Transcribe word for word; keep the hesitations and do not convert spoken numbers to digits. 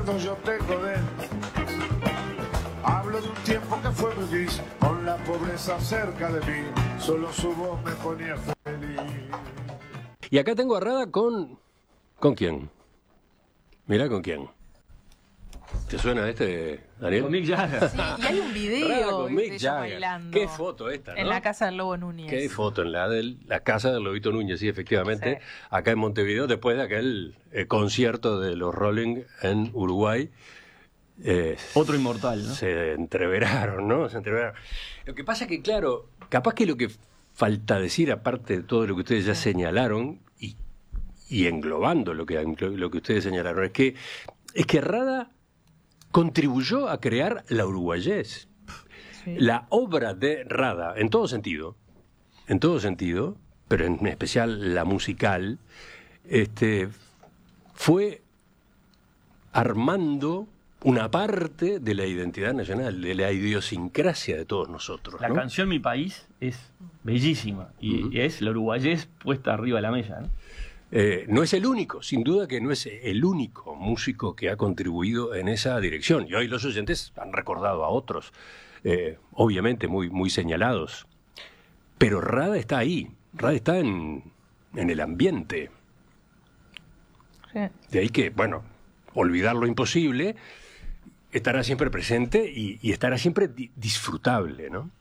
recuerdos yo tengo de él. Hablo de un tiempo que fue muy gris, con la pobreza cerca de mí, solo su voz me ponía feliz. Y acá tengo a Rada con... ¿Con quién? Mirá con quién. ¿Te suena este, Daniel? Con Mick Jagger. Sí, y hay un video Rada con de Mick ellos Jagger. bailando. Qué foto esta, ¿no? En la casa del Lobo Núñez. Qué foto, en la de la casa del Lobito Núñez, sí, efectivamente. Sí. Acá en Montevideo, después de aquel eh, concierto de los Rolling en Uruguay. Eh, Otro inmortal, ¿no? Se entreveraron, ¿no? Se entreveraron. Lo que pasa es que, claro, capaz que lo que falta decir, aparte de todo lo que ustedes ya señalaron, y, y englobando lo que, lo que ustedes señalaron, es que, es que Rada contribuyó a crear la uruguayés. Sí. La obra de Rada, en todo sentido, en todo sentido, pero en especial la musical, este, fue armando una parte de la identidad nacional, de la idiosincrasia de todos nosotros, La ¿no? canción Mi País es bellísima y Ujú. es la uruguayés puesta arriba de la mesa, ¿no? Eh, no es el único, sin duda que no es el único músico que ha contribuido en esa dirección. Y hoy los oyentes han recordado a otros, eh, obviamente muy, muy señalados. Pero Rada está ahí, Rada está en, en el ambiente. Sí. De ahí que, bueno, olvidar lo imposible, estará siempre presente y, y estará siempre di- disfrutable, ¿no?